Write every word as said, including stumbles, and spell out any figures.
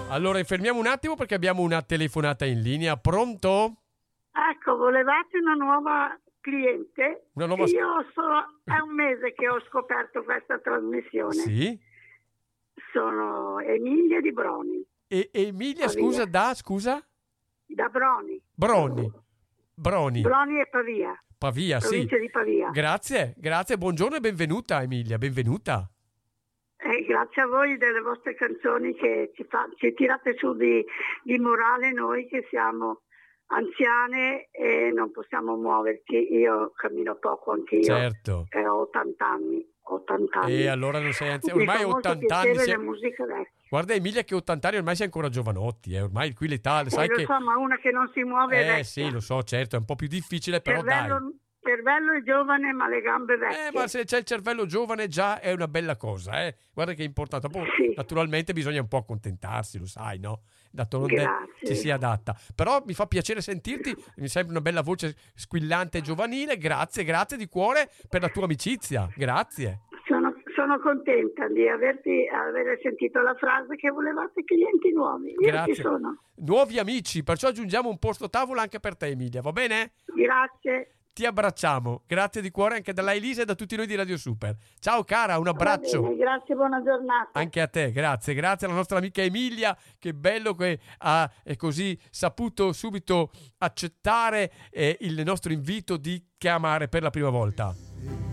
Allora, fermiamo un attimo perché abbiamo una telefonata in linea. Pronto? Ecco, volevate una nuova cliente? Una nuova... Io so, è un mese che ho scoperto questa trasmissione. Sì? Sono Emilia di Broni. E Emilia, Pavia. scusa, da, scusa? Da Broni. Broni. Broni. Broni e Pavia. Pavia, provincia sì. di Pavia. Grazie, grazie, buongiorno e benvenuta Emilia, benvenuta. Eh, grazie a voi delle vostre canzoni che ci, fa, ci tirate su di, di morale noi che siamo anziane e non possiamo muoverci. Io cammino poco anch'io. Certo. E ho ottanta anni. ottanta anni. E allora non sei anziana, ormai ottanta anni. Piacere Si è... la musica vecchia. Guarda Emilia che ottanta anni ormai sei ancora giovanotti, eh. Ormai qui l'età, Eh, sai lo che... so, ma una che non si muove è Eh vecchia. sì, lo so, certo, è un po' più difficile, però cervello, dai. cervello è giovane ma le gambe vecchie. Eh, ma se c'è il cervello giovane già è una bella cosa, eh. Guarda che è importante. Poi, Sì. naturalmente bisogna un po' accontentarsi, lo sai, no? D'altronde Grazie. ci si adatta. Però mi fa piacere sentirti, mi sembra una bella voce squillante e giovanile. Grazie, grazie di cuore per la tua amicizia. Grazie. Sono, sono contenta di averti aver sentito la frase che volevate clienti nuovi. Io Grazie. ci sono. Nuovi amici, perciò aggiungiamo un posto tavola anche per te Emilia, va bene? Grazie. Ti abbracciamo, grazie di cuore anche dalla Elisa e da tutti noi di Radio Super. Ciao cara, un abbraccio. Va bene, grazie, buona giornata. Anche a te, grazie, grazie alla nostra amica Emilia, che bello che ha eh, così saputo subito accettare eh, il nostro invito di chiamare per la prima volta.